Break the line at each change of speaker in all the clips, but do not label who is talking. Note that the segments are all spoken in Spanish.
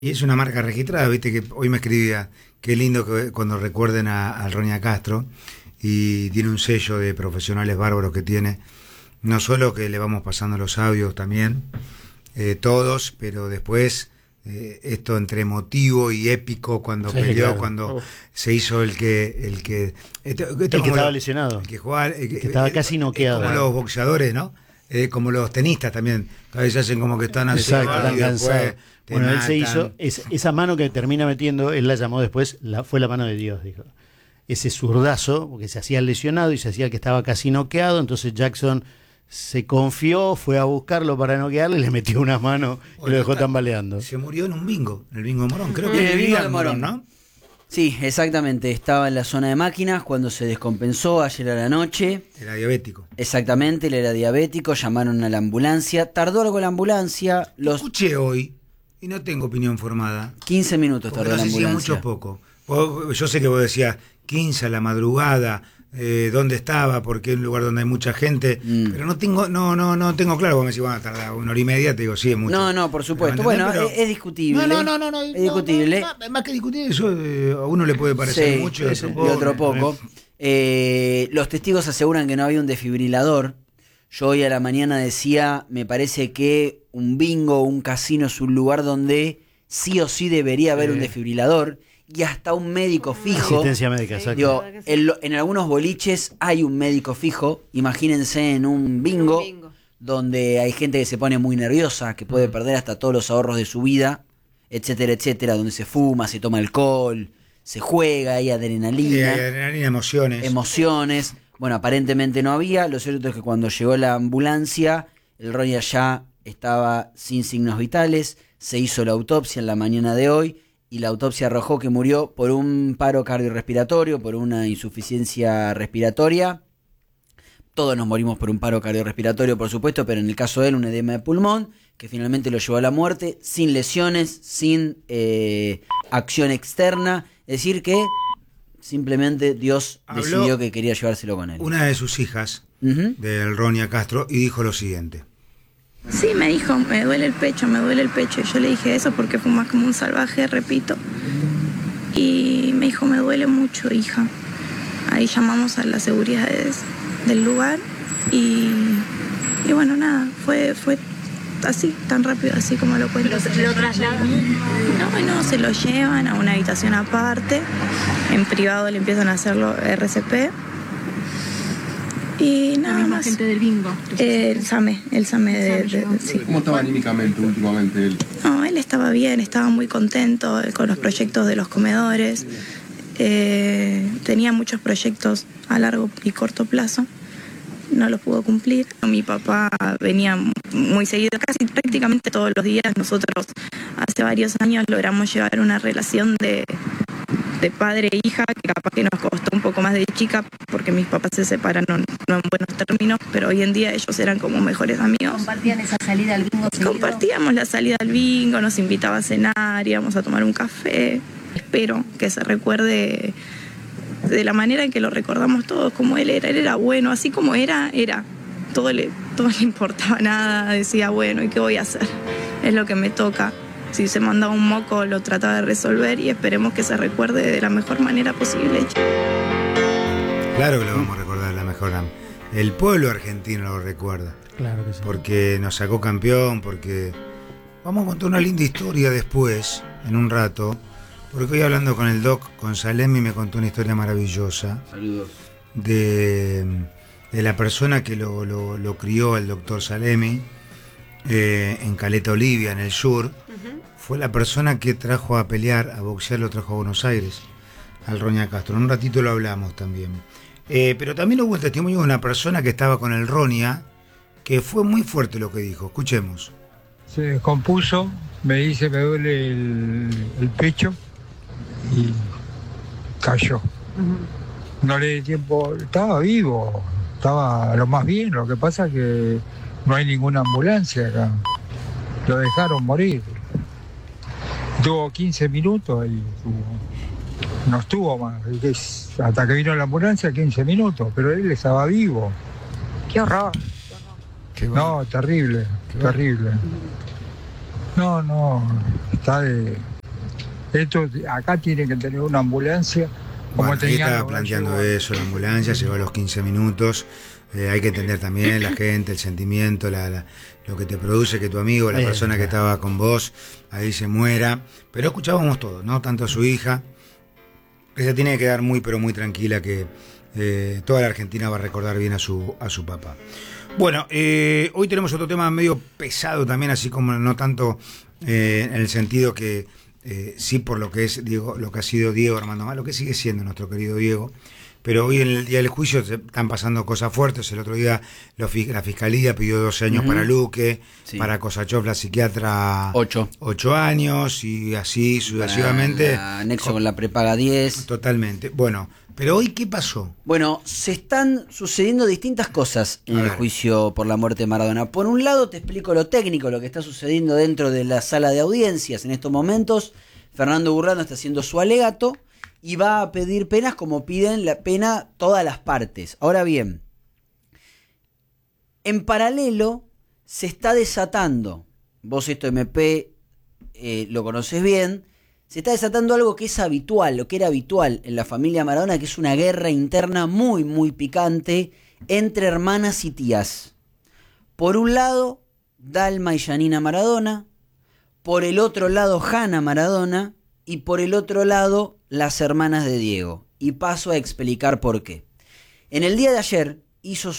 Y es una marca registrada, viste que hoy me escribía, qué lindo que cuando recuerden al Roña Castro, y tiene un sello de profesionales bárbaros que tiene, no solo que le vamos pasando los audios también, todos, pero después esto entre emotivo y épico cuando peleó,
claro.
cuando se hizo el que
El que estaba lesionado,
el que jugaba,
que estaba casi noqueado.
como los boxeadores, ¿no? Como los tenistas también, a veces hacen como que están así.
Exacto, están
y después
cansados.
te
Bueno, él
matan.
se hizo, esa mano que termina metiendo, él la llamó después, fue la mano de Dios, dijo. Ese zurdazo, porque se hacía lesionado y se hacía que estaba casi noqueado, entonces Jackson se confió, fue a buscarlo para noquearle y le metió una mano y lo dejó tambaleando.
Se murió en un bingo, en el bingo de Morón, creo que
En el bingo
vivía
de
en
Morón,
¿no?
Sí, exactamente. Estaba en la zona de máquinas cuando se descompensó ayer a la noche.
Era diabético.
Exactamente, él era diabético, llamaron a la ambulancia. Tardó algo la ambulancia, los
Escuché hoy, y no tengo opinión formada,
15 minutos
porque
tardó
no
la
sé si es
ambulancia.
mucho o poco. Yo sé que vos decías 15 a la madrugada, dónde estaba, porque es un lugar donde hay mucha gente, pero no tengo claro. Vos me decís, bueno, tarda una hora y media, te digo, sí, es mucho.
No, por supuesto.
Pero, ¿me
Bueno,
entendés?
es discutible.
No,
Es discutible.
más que discutir, eso a uno le puede parecer
Sí,
mucho
y otro poco. Los testigos aseguran que no había un desfibrilador. Yo hoy a la mañana decía, me parece que un bingo, un casino es un lugar donde sí o sí debería haber un desfibrilador y hasta un médico fijo.
Asistencia médica, exacto.
Digo, en algunos boliches hay un médico fijo. Imagínense en un bingo donde hay gente que se pone muy nerviosa, que puede perder hasta todos los ahorros de su vida, etcétera, etcétera, donde se fuma, se toma alcohol, se juega, hay adrenalina.
Adrenalina, emociones.
Emociones. Bueno, aparentemente no había. Lo cierto es que cuando llegó la ambulancia, el Roya ya estaba sin signos vitales. Se hizo la autopsia en la mañana de hoy y la autopsia arrojó que murió por un paro cardiorrespiratorio, por una insuficiencia respiratoria. Todos nos morimos por un paro cardiorrespiratorio, por supuesto, pero en el caso de él, un edema de pulmón, que finalmente lo llevó a la muerte, sin lesiones, sin acción externa. Es decir que simplemente Dios decidió que quería llevárselo con él.
Una de sus hijas, del Roña Castro, y dijo lo siguiente.
Sí, me dijo, me duele el pecho, me duele el pecho. Y yo le dije eso porque fumas como un salvaje, repito. Y me dijo, me duele mucho, hija. Ahí llamamos a las seguridades del lugar y bueno, nada, fue así, tan rápido, así como lo cuento.
¿Pero lo trasladan?
No, se lo llevan a una habitación aparte. En privado le empiezan a hacerlo RCP. Y nada
La misma
más.
gente del bingo.
El SAME sí.
¿Cómo estaba anímicamente últimamente él?
No, él estaba bien, estaba muy contento con los proyectos de los comedores. Tenía muchos proyectos a largo y corto plazo. No los pudo cumplir. Mi papá venía muy seguido, casi prácticamente todos los días. Nosotros hace varios años logramos llevar una relación de padre e hija, que capaz que nos costó un poco más de chica, porque mis papás se separaron no en buenos términos, pero hoy en día ellos eran como mejores amigos.
¿Compartían esa salida al bingo seguido?
Compartíamos la salida al bingo, nos invitaba a cenar, íbamos a tomar un café. Espero que se recuerde de la manera en que lo recordamos todos, como él era bueno, así como era, todo le importaba nada, decía, bueno, ¿y qué voy a hacer? Es lo que me toca. Si se mandaba un moco, lo trataba de resolver y esperemos que se recuerde de la mejor manera posible.
Claro que lo vamos a recordar de la mejor manera. El pueblo argentino lo recuerda.
Claro que sí.
Porque nos sacó campeón, porque vamos a contar una linda historia después, en un rato, porque hoy hablando con el doc, con Salemi, me contó una historia maravillosa.
Saludos.
De la persona que lo crió el doctor Salemi, en Caleta Olivia, en el sur. Fue la persona que trajo a pelear, a boxear, lo trajo a Buenos Aires, al Roña Castro. En un ratito lo hablamos también. Pero también hubo el testimonio de una persona que estaba con el Roña, que fue muy fuerte lo que dijo. Escuchemos.
Se descompuso, me dice me duele el pecho y cayó. No le di tiempo, estaba vivo, estaba lo más bien, lo que pasa es que no hay ninguna ambulancia acá. Lo dejaron morir. Tuvo 15 minutos y no estuvo más. Hasta que vino la ambulancia, 15 minutos, pero él estaba vivo.
¡Qué horror!
No, terrible, terrible. No, está de Esto acá tiene que tener una ambulancia. Como
Bueno, ahí
tenían
estaba
los
planteando
gallegos.
eso, la ambulancia llegó a los 15 minutos. Hay que entender también la gente, el sentimiento, lo que te produce que tu amigo, la persona que estaba con vos, ahí se muera. Pero escuchábamos todo, ¿no? Tanto a su hija. Ella tiene que quedar muy, pero muy tranquila que toda la Argentina va a recordar bien a su papá. Bueno, hoy tenemos otro tema medio pesado también, así como no tanto en el sentido que sí por lo que es Diego, lo que ha sido Diego Armando Maradona, lo que sigue siendo nuestro querido Diego. Pero hoy en el día del juicio se están pasando cosas fuertes. El otro día la Fiscalía pidió 12 años para Luque,
Sí.
para Kosachov, la psiquiatra,
8.
8 años, y así sucesivamente.
Anexo con la prepaga 10.
Totalmente. Bueno, pero hoy, ¿qué pasó?
Bueno, se están sucediendo distintas cosas en
A
el
ver.
juicio por la muerte de Maradona. Por un lado, te explico lo técnico, lo que está sucediendo dentro de la sala de audiencias en estos momentos. Fernando Burlando está haciendo su alegato y va a pedir penas como piden la pena todas las partes. Ahora bien, en paralelo se está desatando, vos esto MP lo conocés bien, se está desatando algo que es habitual, lo que era habitual en la familia Maradona, que es una guerra interna muy, muy picante entre hermanas y tías. Por un lado, Dalma y Janina Maradona, por el otro lado, Hanna Maradona, y por el otro lado, las hermanas de Diego. Y paso a explicar por qué. En el día de ayer hicieron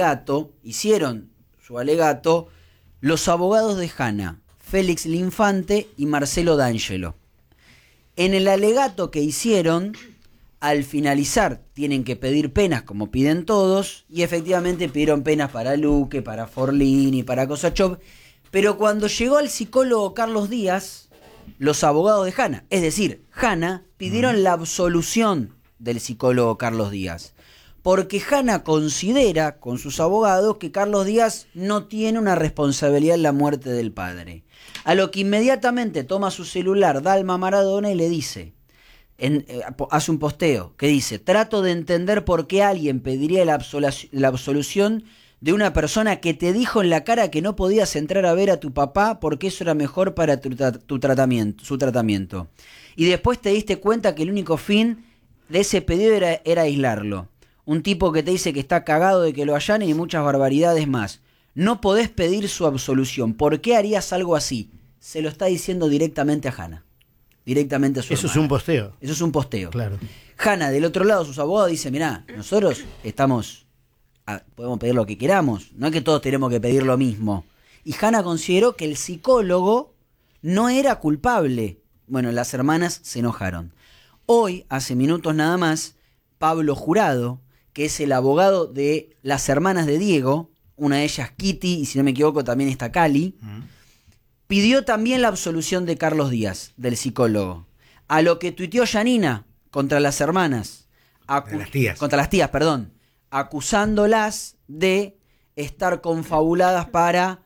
su alegato, los abogados de Hanna, Félix Linfante y Marcelo D'Angelo. En el alegato que hicieron, al finalizar tienen que pedir penas como piden todos, y efectivamente pidieron penas para Luque, para Forlini, para Kosachov, pero cuando llegó el psicólogo Carlos Díaz, los abogados de Hanna, es decir, Hanna, pidieron la absolución del psicólogo Carlos Díaz, porque Hanna considera con sus abogados que Carlos Díaz no tiene una responsabilidad en la muerte del padre. A lo que inmediatamente toma su celular Dalma Maradona y le dice, hace un posteo que dice: trato de entender por qué alguien pediría la absolución de una persona que te dijo en la cara que no podías entrar a ver a tu papá porque eso era mejor para su tratamiento. Y después te diste cuenta que el único fin de ese pedido era aislarlo. Un tipo que te dice que está cagado de que lo allanen y muchas barbaridades más. No podés pedir su absolución. ¿Por qué harías algo así? Se lo está diciendo directamente a Hanna. Directamente a su
Eso es
hermana.
un posteo.
Eso es un posteo.
Claro.
Hanna, del otro lado, sus abogados dicen, mirá, nosotros podemos pedir lo que queramos. No es que todos tenemos que pedir lo mismo. Y Hanna consideró que el psicólogo no era culpable. Bueno, las hermanas se enojaron. Hoy, hace minutos nada más, Pablo Jurado, que es el abogado de las hermanas de Diego, una de ellas Kitty, y si no me equivoco también está Cali, pidió también la absolución de Carlos Díaz, del psicólogo. A lo que tuiteó Janina contra las hermanas. Contra las tías, perdón. Acusándolas de estar confabuladas para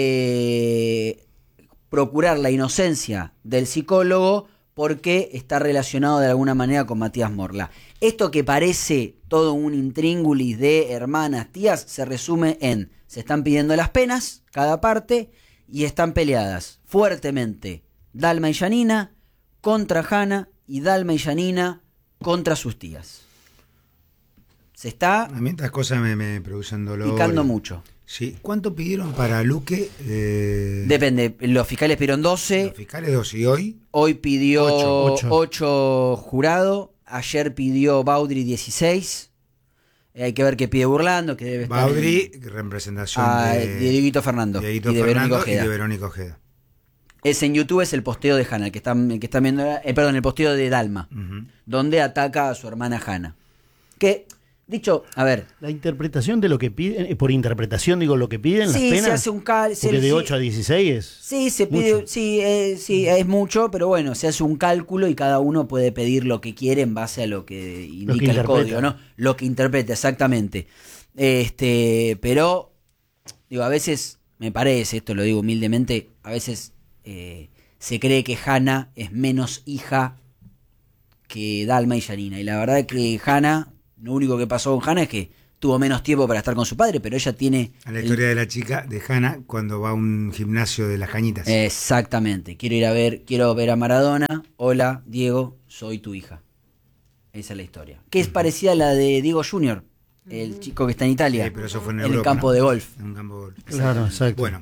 procurar la inocencia del psicólogo porque está relacionado de alguna manera con Matías Morla. Esto que parece todo un intríngulis de hermanas, tías, se resume en: se están pidiendo las penas, cada parte, y están peleadas fuertemente Dalma y Janina contra Hanna y Dalma y Janina contra sus tías. Se está
A mí estas cosas me producen dolor.
picando mucho.
Sí. ¿Cuánto pidieron para Luque?
Depende, los fiscales pidieron 12,
Los fiscales 12 y hoy.
hoy pidió
Ocho.
8 Jurado, ayer pidió Baudry 16. Hay que ver qué pide Burlando, que debe estar
Baudry, representación
de Dieguito Fernando
Dieguito
y de
Fernando
Verónica Ojeda.
y de Verónica Ojeda.
Es en YouTube, es el posteo de Hanna, el que están viendo, perdón, el posteo de Dalma, donde ataca a su hermana Hanna. Que, dicho, a ver,
La interpretación de lo que piden, por interpretación digo lo que piden,
sí,
las penas.
se hace un
Porque de 8 a 16 es.
Sí, se pide,
mucho.
sí, es mucho, pero bueno, se hace un cálculo y cada uno puede pedir lo que quiere en base a lo que indica el
interpreta.
código, ¿no? Lo que interpreta, exactamente. Pero, digo, a veces, me parece, esto lo digo humildemente, a veces se cree que Hanna es menos hija que Dalma y Janina. Y la verdad que Hanna, lo único que pasó con Hanna es que tuvo menos tiempo para estar con su padre, pero ella tiene...
A la historia de la chica, de Hannah, cuando va a un gimnasio de las cañitas.
Exactamente. Quiero ver a Maradona. Hola, Diego, soy tu hija. Esa es la historia. Que es parecida a la de Diego Junior, el chico que está en Italia.
Sí, pero eso fue en
el
Europa,
campo de golf.
En un campo de golf.
Claro, exacto.
Bueno,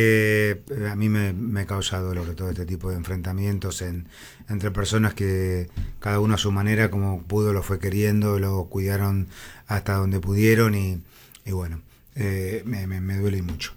a mí me ha causado dolor todo este tipo de enfrentamientos entre personas que cada uno a su manera, como pudo, lo fue queriendo, lo cuidaron hasta donde pudieron y bueno, me duele mucho.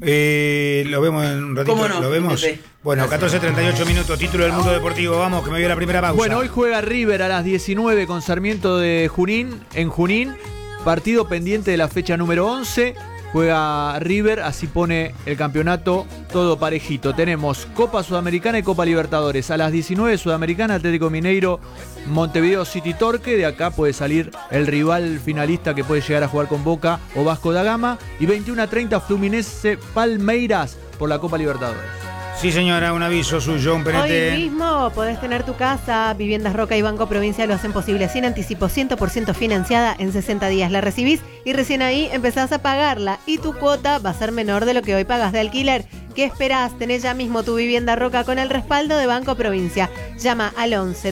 Lo vemos en un ratito.
¿Cómo no?
¿Lo vemos?
Pepe.
Bueno, 14:38 minutos, título del mundo deportivo. Vamos, que me voy a la primera pausa.
Bueno, hoy juega River a las 19 con Sarmiento de Junín, en Junín. Partido pendiente de la fecha número 11. Juega River, así pone el campeonato todo parejito. Tenemos Copa Sudamericana y Copa Libertadores. A las 19 Sudamericana, Atlético Mineiro, Montevideo City Torque. De acá puede salir el rival finalista que puede llegar a jugar con Boca o Vasco da Gama. Y 21:30 Fluminense Palmeiras por la Copa Libertadores.
Sí, señora, un aviso suyo, un
Hoy
PNT.
mismo podés tener tu casa. Viviendas Roca y Banco Provincia lo hacen posible sin anticipo, 100% financiada en 60 días. La recibís y recién ahí empezás a pagarla. Y tu cuota va a ser menor de lo que hoy pagas de alquiler. ¿Qué esperás? Tenés ya mismo tu Vivienda Roca con el respaldo de Banco Provincia. Llama al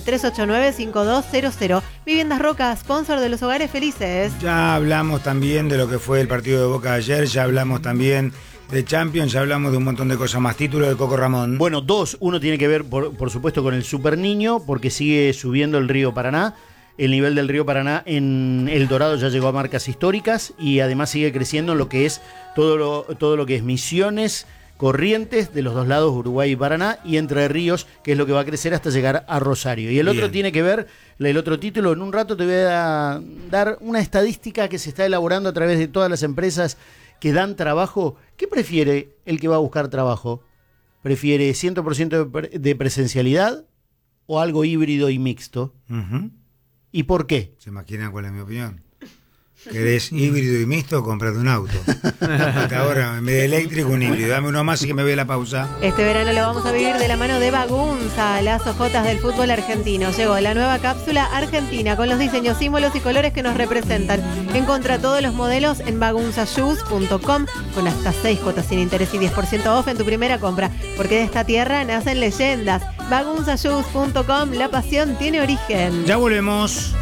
11-389-5200. Viviendas Roca, sponsor de los hogares felices.
Ya hablamos también de lo que fue el partido de Boca ayer, ya hablamos también de Champions, ya hablamos de un montón de cosas más. Título de Coco Ramón.
Bueno, dos. Uno tiene que ver, por supuesto, con el Super Niño, porque sigue subiendo el río Paraná. El nivel del río Paraná en El Dorado ya llegó a marcas históricas y además sigue creciendo en lo que es todo lo que es Misiones, Corrientes, de los dos lados, Uruguay y Paraná, y Entre Ríos, que es lo que va a crecer hasta llegar a Rosario. Y el otro tiene que ver, el otro título, en un rato te voy a dar una estadística que se está elaborando a través de todas las empresas que dan trabajo. ¿Qué prefiere el que va a buscar trabajo? ¿Prefiere 100% de presencialidad o algo híbrido y mixto?
Uh-huh.
¿Y por qué?
¿Se imaginan cuál es mi opinión? ¿Querés híbrido y mixto? Comprate un auto. Hasta ahora, en vez de eléctrico, un híbrido. Dame uno más y que me voy a la pausa.
Este verano lo vamos a vivir de la mano de Bagunza, las ojotas del fútbol argentino. Llegó la nueva cápsula argentina con los diseños, símbolos y colores que nos representan. Encontra todos los modelos en bagunzashoes.com con hasta 6 cuotas sin interés y 10% off en tu primera compra. Porque de esta tierra nacen leyendas. Bagunzashoes.com, la pasión tiene origen.
Ya volvemos.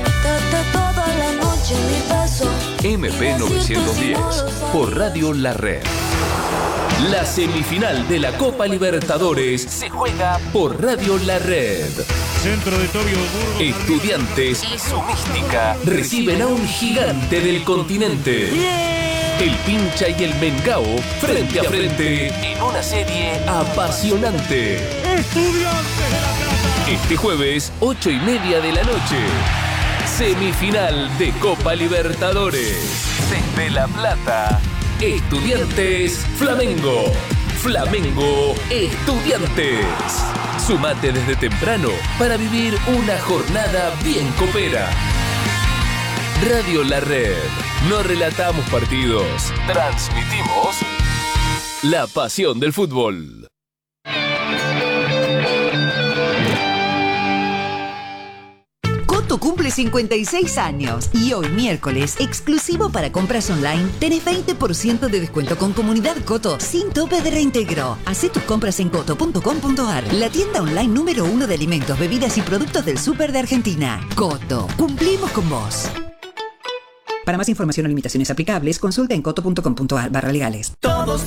MP 910 por Radio La Red. La semifinal de la Copa Libertadores se juega por Radio La Red.
Centro de Tobio Burgos.
Estudiantes y su mística reciben a un gigante del continente. El Pincha y el Mengao frente a frente en una serie apasionante.
Estudiantes de La Plata.
Este jueves, 8:30 de la noche. Semifinal de Copa Libertadores. Desde La Plata. Estudiantes Flamengo. Flamengo Estudiantes. Sumate desde temprano para vivir una jornada bien copera. Radio La Red. No relatamos partidos. Transmitimos la pasión del fútbol.
Coto cumple 56 años y hoy miércoles, exclusivo para compras online, tenés 20% de descuento con Comunidad Coto sin tope de reintegro. Hacé tus compras en coto.com.ar, la tienda online número 1 de alimentos, bebidas y productos del súper de Argentina. Coto, cumplimos con vos. Para más información o limitaciones aplicables, consulta en coto.com.ar/legales.